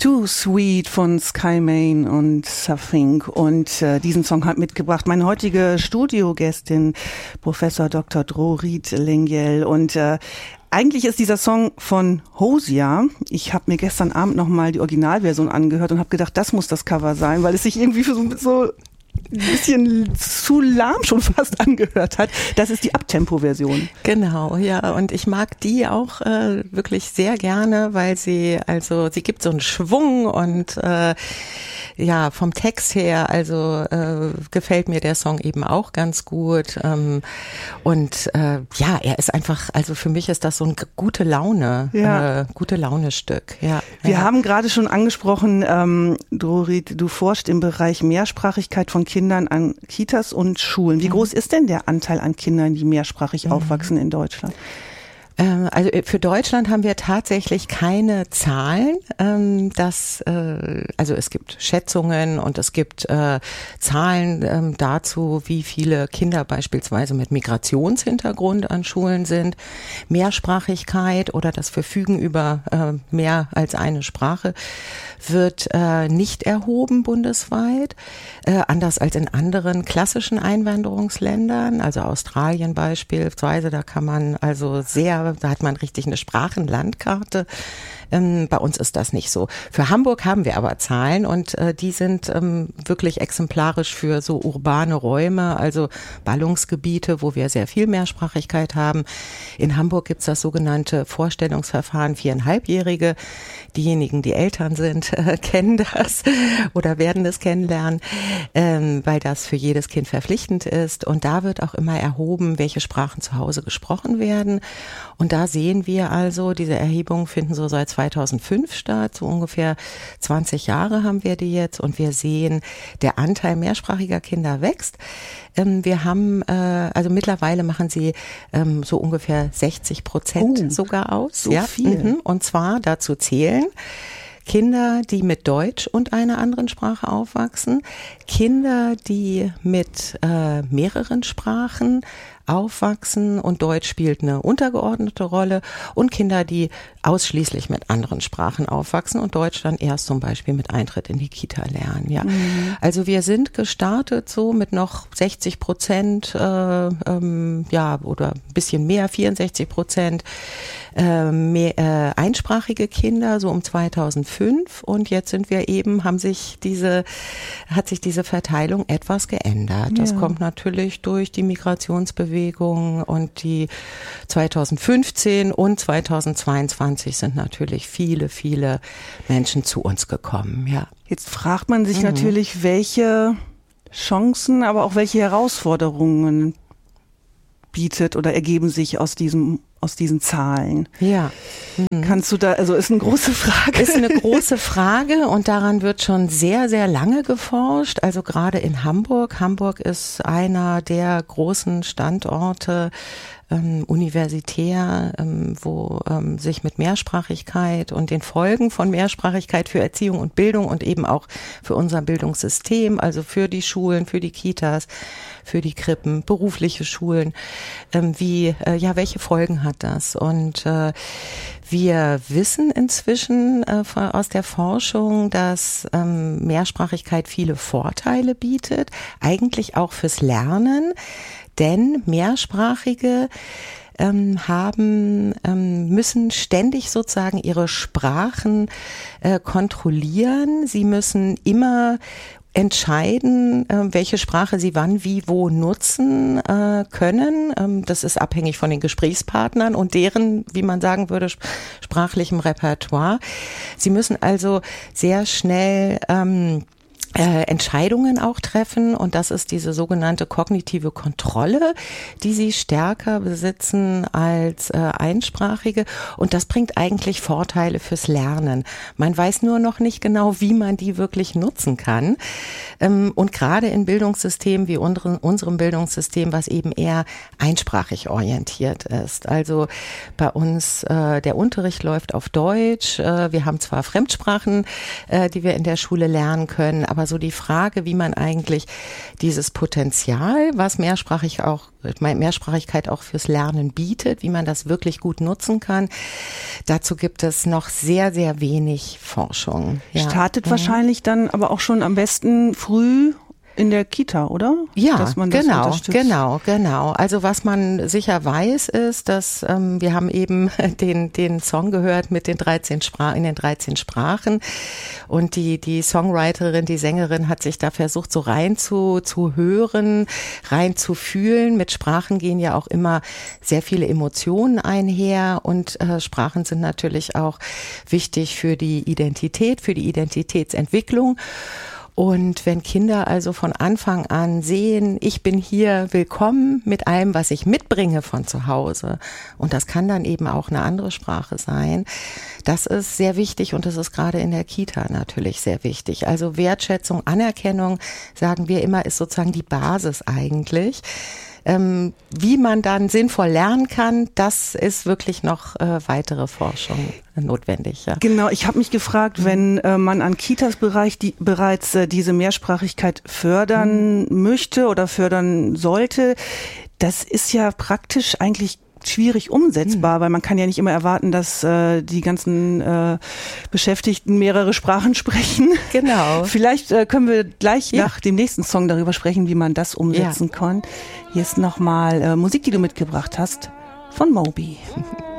Too Sweet von Sky Main und Safink. Und diesen Song hat mitgebracht meine heutige Studiogästin, Professor Dr. Drorit Lengyel. Und eigentlich ist dieser Song von Hozier. Ich habe mir gestern Abend nochmal die Originalversion angehört und habe gedacht, das muss das Cover sein, weil es sich irgendwie so ein bisschen zu lahm schon fast angehört hat. Das ist die Abtempo-Version. Genau, ja. Und ich mag die auch wirklich sehr gerne, weil sie gibt so einen Schwung und ja, vom Text her, gefällt mir der Song eben auch ganz gut. Und ja, er ist einfach, also für mich ist das so ein gute Laune-Stück. Ja. Wir haben gerade schon angesprochen, Drorit, du forschst im Bereich Mehrsprachigkeit von Kindern an Kitas und Schulen. Wie groß ist denn der Anteil an Kindern, die mehrsprachig aufwachsen in Deutschland? Also für Deutschland haben wir tatsächlich keine Zahlen. Also es gibt Schätzungen und es gibt Zahlen dazu, wie viele Kinder beispielsweise mit Migrationshintergrund an Schulen sind. Mehrsprachigkeit oder das Verfügen über mehr als eine Sprache wird nicht erhoben bundesweit, anders als in anderen klassischen Einwanderungsländern, also Australien beispielsweise, da hat man richtig eine Sprachenlandkarte. Bei uns ist das nicht so. Für Hamburg haben wir aber Zahlen und die sind wirklich exemplarisch für so urbane Räume, also Ballungsgebiete, wo wir sehr viel Mehrsprachigkeit haben. In Hamburg gibt's das sogenannte Vorstellungsverfahren 4,5-Jährige. Diejenigen, die Eltern sind, kennen das oder werden es kennenlernen, weil das für jedes Kind verpflichtend ist. Und da wird auch immer erhoben, welche Sprachen zu Hause gesprochen werden. Und da sehen wir also, diese Erhebungen finden so seit 2005 statt, so ungefähr 20 Jahre haben wir die jetzt und wir sehen, der Anteil mehrsprachiger Kinder wächst. Wir haben, also mittlerweile machen sie so ungefähr 60% sogar aus. So ja, viel. Und zwar dazu zählen Kinder, die mit Deutsch und einer anderen Sprache aufwachsen, Kinder, die mit mehreren Sprachen aufwachsen und Deutsch spielt eine untergeordnete Rolle und Kinder, die ausschließlich mit anderen Sprachen aufwachsen und Deutsch dann erst zum Beispiel mit Eintritt in die Kita lernen. Ja, also wir sind gestartet so mit noch 60%, ja oder ein bisschen mehr, 64% einsprachige Kinder so um 2005 und jetzt sind wir eben, hat sich diese Verteilung etwas geändert. Ja. Das kommt natürlich durch die Migrationsbewegung und die 2015 und 2022 sind natürlich viele, viele Menschen zu uns gekommen, ja. Jetzt fragt man sich natürlich, welche Chancen, aber auch welche Herausforderungen bietet oder ergeben sich aus diesen Zahlen. Ja. Kannst du da, also ist eine große Frage. Ist eine große Frage und daran wird schon sehr, sehr lange geforscht. Also gerade in Hamburg. Hamburg ist einer der großen Standorte universitär, wo sich mit Mehrsprachigkeit und den Folgen von Mehrsprachigkeit für Erziehung und Bildung und eben auch für unser Bildungssystem, also für die Schulen, für die Kitas, für die Krippen, berufliche Schulen, welche Folgen hat das? Und wir wissen inzwischen aus der Forschung, dass Mehrsprachigkeit viele Vorteile bietet, eigentlich auch fürs Lernen. Denn Mehrsprachige müssen ständig sozusagen ihre Sprachen kontrollieren. Sie müssen immer entscheiden, welche Sprache sie wann, wie, wo nutzen können. Das ist abhängig von den Gesprächspartnern und deren, wie man sagen würde, sprachlichem Repertoire. Sie müssen also sehr schnell Entscheidungen auch treffen und das ist diese sogenannte kognitive Kontrolle, die sie stärker besitzen als Einsprachige und das bringt eigentlich Vorteile fürs Lernen. Man weiß nur noch nicht genau, wie man die wirklich nutzen kann und gerade in Bildungssystemen wie unserem Bildungssystem, was eben eher einsprachig orientiert ist. Also bei uns der Unterricht läuft auf Deutsch, wir haben zwar Fremdsprachen, die wir in der Schule lernen können, aber aber so die Frage, wie man eigentlich dieses Potenzial, was Mehrsprachigkeit auch fürs Lernen bietet, wie man das wirklich gut nutzen kann, dazu gibt es noch sehr, sehr wenig Forschung. Ja. Startet wahrscheinlich dann aber auch schon am besten früh in der Kita, oder? Ja, dass man das genau. Also was man sicher weiß, ist, dass wir haben eben den Song gehört mit den 13 Sprachen und die Songwriterin, die Sängerin hat sich da versucht, so rein zu hören, rein zu fühlen. Mit Sprachen gehen ja auch immer sehr viele Emotionen einher und Sprachen sind natürlich auch wichtig für die Identität, für die Identitätsentwicklung. Und wenn Kinder also von Anfang an sehen, ich bin hier willkommen mit allem, was ich mitbringe von zu Hause, und das kann dann eben auch eine andere Sprache sein, das ist sehr wichtig und das ist gerade in der Kita natürlich sehr wichtig. Also Wertschätzung, Anerkennung, sagen wir immer, ist sozusagen die Basis eigentlich. Wie man dann sinnvoll lernen kann, das ist wirklich noch weitere Forschung notwendig. Ja. Genau, ich habe mich gefragt, wenn man an Kitas bereits diese Mehrsprachigkeit fördern möchte oder fördern sollte, das ist ja praktisch eigentlich schwierig umsetzbar, weil man kann ja nicht immer erwarten, dass die ganzen Beschäftigten mehrere Sprachen sprechen. Genau. Vielleicht können wir gleich nach dem nächsten Song darüber sprechen, wie man das umsetzen kann. Hier ist nochmal Musik, die du mitgebracht hast, von Moby.